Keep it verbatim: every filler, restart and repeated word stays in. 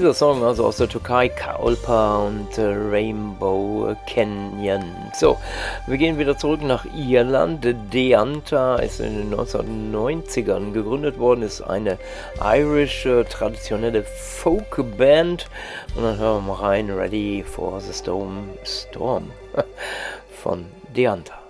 dieser Song also aus der Türkei, Kaolpa und äh, Rainbow Canyon. So, wir gehen wieder zurück nach Irland. Deanta ist in den neunzehnhundertneunzigern gegründet worden, ist eine irish äh, traditionelle Folkband. Und dann hören wir mal rein, Ready for the Storm, Storm von Deanta.